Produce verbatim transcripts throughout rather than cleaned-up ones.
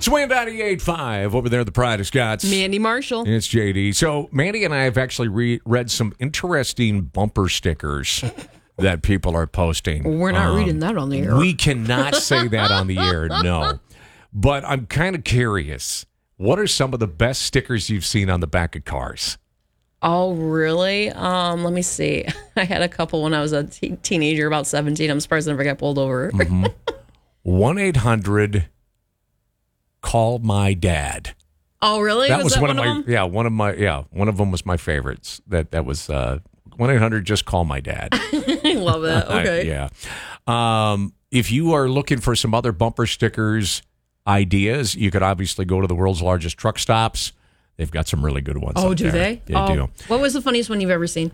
Swing ninety-eight point five over there at the Pride of Scots. Mandy Marshall. It's J D. So Mandy and I have actually re- read some interesting bumper stickers that people are posting. We're not Um, reading that on the air. We cannot say that on the air, no. But I'm kind of curious. What are some of the best stickers you've seen on the back of cars? Oh, really? Um, let me see. I had a couple when I was a te- teenager, about seventeen. I'm surprised I never got pulled over. Mm-hmm. one eight hundred call my dad. Oh, really? That was, that one, one of my them? yeah, one of my yeah, one of them was my favorites. That that was uh one eight hundred just call my dad. I love that. Okay. yeah. Um, if you are looking for some other bumper stickers ideas, you could obviously go to the world's largest truck stops. They've got some really good ones. Oh, up do there. they? They oh. do. What was the funniest one you've ever seen?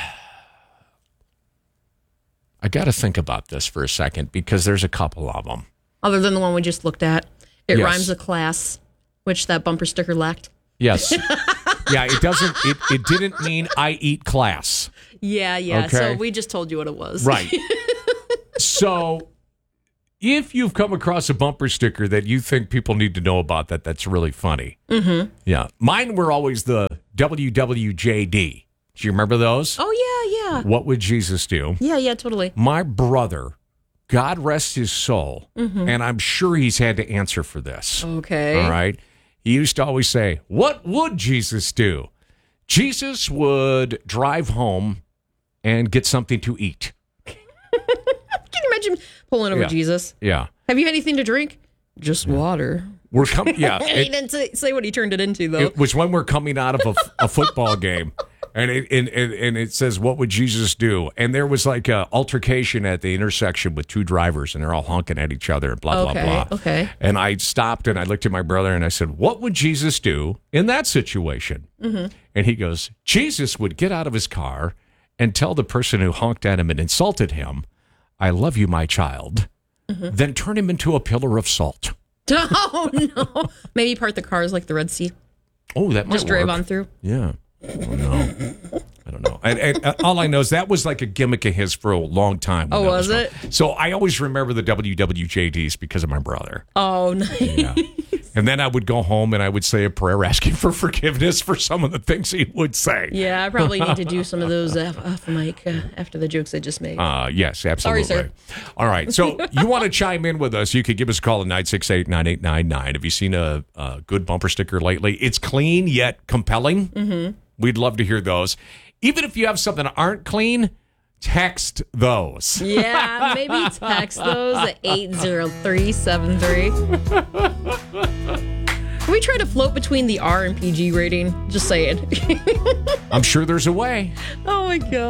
I got to think about this for a second because there's a couple of them. Other than the one we just looked at. It Yes. rhymes with class, which that bumper sticker lacked. Yes. yeah, it doesn't, it, it didn't mean I eat class. Yeah, yeah. Okay. So we just told you what it was. Right. So if you've come across a bumper sticker that you think people need to know about that, that's really funny. Mm-hmm. Yeah. Mine were always the W W J D. Do you remember those? Oh, yeah, yeah. What would Jesus do? Yeah, yeah, totally. My brother, God rest his soul, Mm-hmm. and I'm sure he's had to answer for this. Okay. All right. He used to always say, what would Jesus do? Jesus would drive home and get something to eat. Can you imagine pulling over Yeah. Jesus? Yeah. Have you had anything to drink? Just water. We're coming, yeah. he It, didn't say, say what he turned it into, though. it was when we're coming out of a, a football game. And it, and, and, and it says, what would Jesus do? And there was like a altercation at the intersection with two drivers, and they're all honking at each other and blah, Okay, blah, blah. okay. And I stopped and I looked at my brother and I said, what would Jesus do in that situation? Mm-hmm. And he goes, Jesus would get out of his car and tell the person who honked at him and insulted him, I love you, my child, Mm-hmm. then turn him into a pillar of salt. Oh, no. Maybe part the cars like the Red Sea. Oh, that might Just drive work. on through. Yeah. I don't know. I don't know. And, and, uh, all I know is that was like a gimmick of his for a long time. when Oh, that was fun. it? So I always remember the W W J Ds because of my brother. Oh, nice. Yeah. And then I would go home and I would say a prayer asking for forgiveness for some of the things he would say. Yeah, I probably need to do some of those off, off mic uh, after the jokes I just made. Uh, yes, absolutely. Sorry, sir. All right. So you want to chime in with us, you could give us a call at nine six eight, nine eight nine nine. Have you seen a, a good bumper sticker lately? It's clean yet compelling. Mm-hmm. We'd love to hear those. Even if you have something that aren't clean, text those. Yeah, maybe text those at eight zero three seven three. Can we try to float between the R and P G rating? Just saying. I'm sure there's a way. Oh, my God.